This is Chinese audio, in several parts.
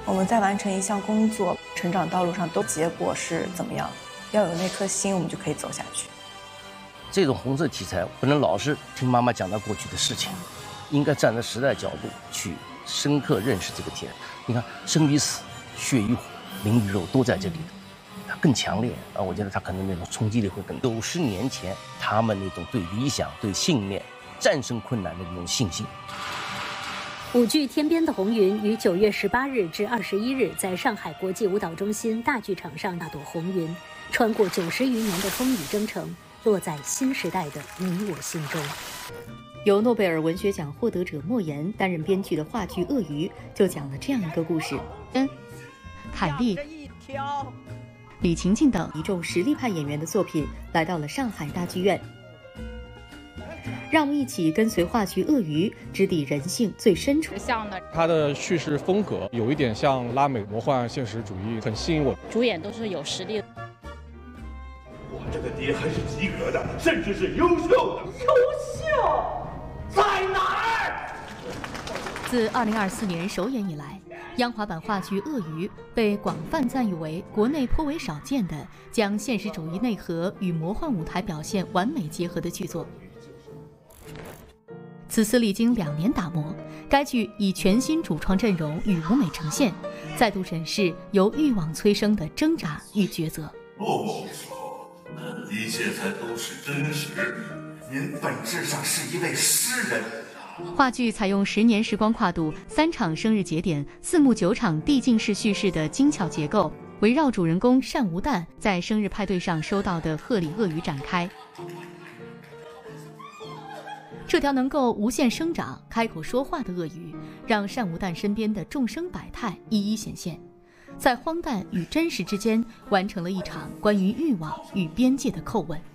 我们在完成一项工作，成长道路上都结果是怎么样，要有那颗心，我们就可以走下去。 这种红色题材不能老是听妈妈讲到过去的事情，应该站在时代角度去深刻认识这个题材。你看，生与死、血与火、灵与肉都在这里，它更强烈啊！我觉得它可能那种冲击力会更。90年前他们那种对理想、对信念、战胜困难的那种信心。 舞剧《天边的红云》于9月18日至21日在上海国际舞蹈中心大剧场上，那朵红云穿过90余年的风雨征程，落在新时代的你我心中。由诺贝尔文学奖获得者莫言担任编剧的话剧《鳄鱼》就讲了这样一个故事。凯利、李晴晴等一众实力派演员的作品来到了上海大剧院。让我们一起跟随话剧《鳄鱼》，直抵人性最深处。 它的叙事风格有一点像拉美魔幻现实主义，很吸引我。 主演都是有实力的。 我这个爹还是及格的，甚至是优秀的。 优秀在哪儿？ 自2024年首演以来，央华版话剧《鳄鱼》被广泛赞誉为国内颇为少见的将现实主义内核与魔幻舞台表现完美结合的剧作。此次历经2年打磨，该剧以全新主创阵容与舞美呈现，再度审视由欲望催生的挣扎与抉择。 落寞的时候，一切才都是真实。您本质上是一位诗人。 话剧采用10年时光跨度、3场生日节点、4幕9场递进式叙事的精巧结构，围绕主人公单无旦在生日派对上收到的贺礼鳄鱼展开。这条能够无限生长、开口说话的鳄鱼，让单无旦身边的众生百态一一显现，在荒诞与真实之间完成了一场关于欲望与边界的叩问。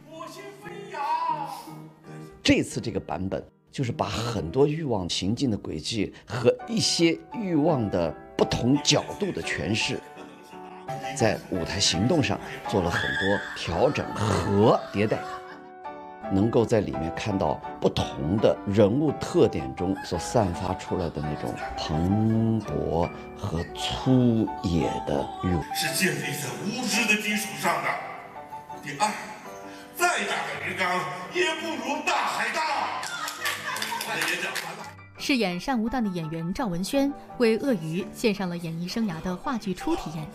这次这个版本就是把很多欲望行进的轨迹和一些欲望的不同角度的诠释，在舞台行动上做了很多调整和迭代，能够在里面看到不同的人物特点中所散发出来的那种蓬勃和粗野的欲望， 是建立在无知的基础上的。第二，再大的鱼缸也不如大海大。我的演讲完了。 饰演单无旦的演员赵文轩为鳄鱼献上了演艺生涯的话剧初体验，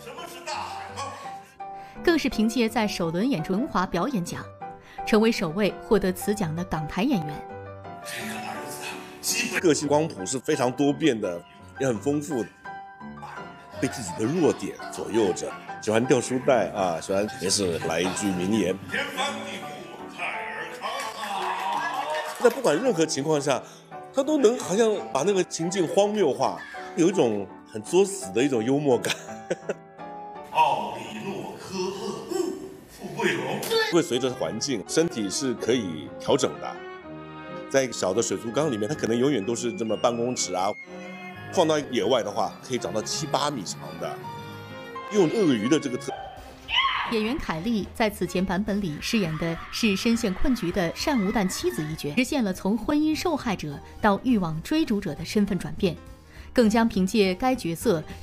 更是凭借在首轮演出文华表演奖，成为首位获得此奖的港台演员。 这个儿子基本个性光谱是非常多变的，也很丰富的，被自己的弱点左右着，喜欢掉书袋啊，喜欢也是来一句名言。 天翻地覆，泰尔康好。 在不管任何情况下，他都能好像把那个情境荒谬化，有一种很作死的一种幽默感。 奥里诺科厄，富贵荣。 会随着环境，身体是可以调整的。在一个小的水族缸里面，它可能永远都是这么半公尺啊，放到野外的话，可以长到7、8米长的。用鳄鱼的这个演员凯莉在此前版本里饰演的是深陷困局的单无旦妻子一角，实现了从婚姻受害者到欲望追逐者的身份转变，更将凭借该角色